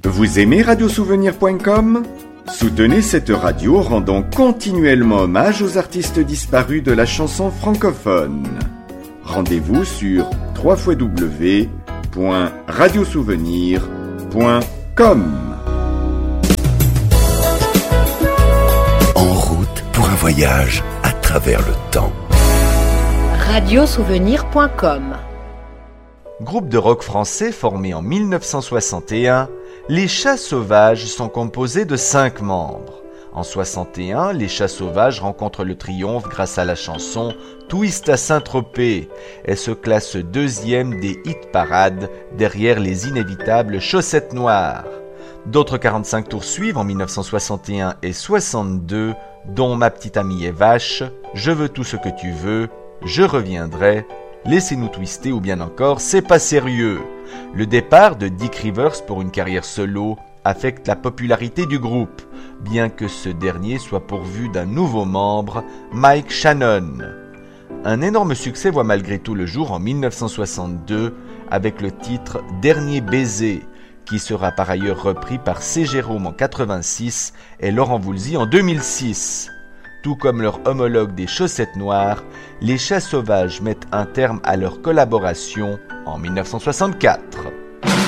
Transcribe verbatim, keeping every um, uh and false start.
Vous aimez radio souvenir point com ? Soutenez cette radio rendant continuellement hommage aux artistes disparus de la chanson francophone. Rendez-vous sur w w w point radio souvenir point com. En route pour un voyage à travers le temps. radio souvenir point com. Groupe de rock français formé en mille neuf cent soixante et un, les Chats Sauvages sont composés de cinq membres. En soixante et un, les Chats Sauvages rencontrent le triomphe grâce à la chanson Twist à Saint-Tropez et se classent deuxième des hit-parades derrière les inévitables Chaussettes Noires. D'autres quarante-cinq tours suivent en mille neuf cent soixante et un et soixante-deux, dont Ma petite amie est vache, Je veux tout ce que tu veux, Je reviendrai, Laissez-nous twister ou bien encore C'est pas sérieux. Le départ de Dick Rivers pour une carrière solo affecte la popularité du groupe, bien que ce dernier soit pourvu d'un nouveau membre, Mike Shannon. Un énorme succès voit malgré tout le jour en mille neuf cent soixante-deux avec le titre Dernier baiser, qui sera par ailleurs repris par C. Jérôme en quatre-vingt-six et Laurent Voulzy en deux mille six. Tout comme leur homologue des Chaussettes Noires, les Chats Sauvages mettent un terme à leur collaboration en mille neuf cent soixante-quatre.